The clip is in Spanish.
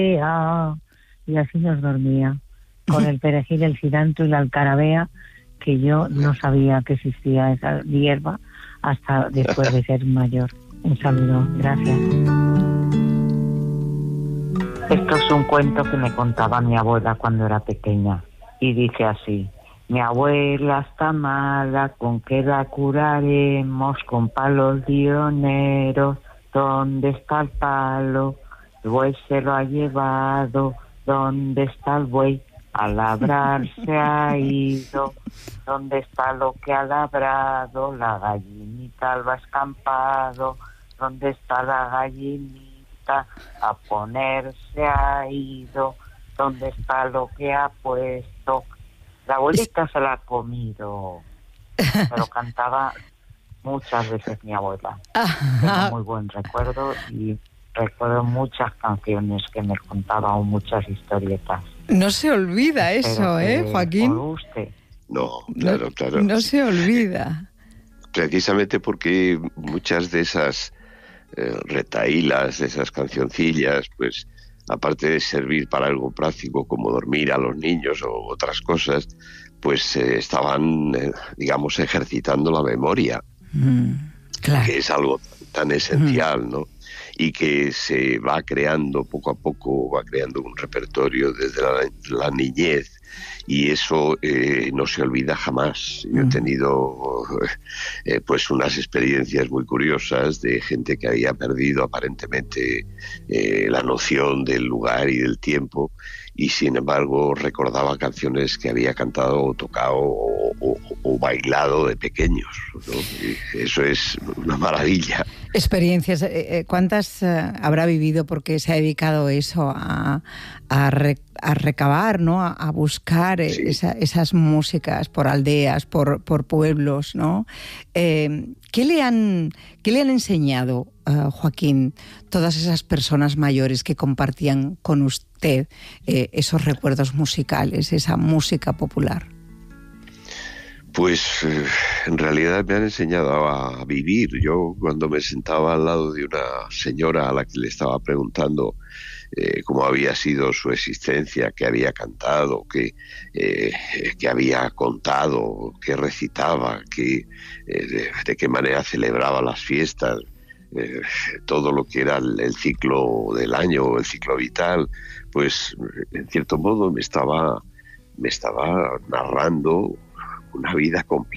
y así nos dormía, con el perejil, el cilantro y la alcarabea, que yo no sabía que existía esa hierba hasta después de ser mayor. Un saludo, gracias. Esto es un cuento que me contaba mi abuela cuando era pequeña, y dice así: mi abuela está mala, ¿con qué la curaremos? Con palos dioneros. ¿Dónde está el palo? El buey se lo ha llevado. ¿Dónde está el buey? A labrar se ha ido. ¿Dónde está lo que ha labrado? La gallinita lo ha escampado. ¿Dónde está la gallinita? A poner se ha ido. ¿Dónde está lo que ha puesto? La abuelita se la ha comido. Me lo cantaba muchas veces mi abuela. Tengo muy buen recuerdo y recuerdo muchas canciones que me contaba, o muchas historietas. No se olvida eso, Joaquín? No, claro. No se olvida. Precisamente porque muchas de esas retahílas, de esas cancioncillas, pues aparte de servir para algo práctico como dormir a los niños o otras cosas, pues estaban, digamos, ejercitando la memoria, claro, que es algo tan esencial, ¿no? Y que se va creando poco a poco, va creando un repertorio desde la niñez, y eso no se olvida jamás. Yo he tenido pues unas experiencias muy curiosas de gente que había perdido aparentemente la noción del lugar y del tiempo, y sin embargo recordaba canciones que había cantado o tocado o bailado de pequeños, ¿no? Y eso es una maravilla. Experiencias, ¿cuántas habrá vivido? Porque se ha dedicado eso a recabar, ¿no? A buscar esas músicas por aldeas, por pueblos, ¿no? ¿Qué le han enseñado, Joaquín, todas esas personas mayores que compartían con usted esos recuerdos musicales, esa música popular? Pues en realidad me han enseñado a vivir. Yo cuando me sentaba al lado de una señora a la que le estaba preguntando cómo había sido su existencia, qué había cantado, qué había contado, qué recitaba, de qué manera celebraba las fiestas, todo lo que era el ciclo del año, el ciclo vital, pues en cierto modo me estaba narrando una vida completa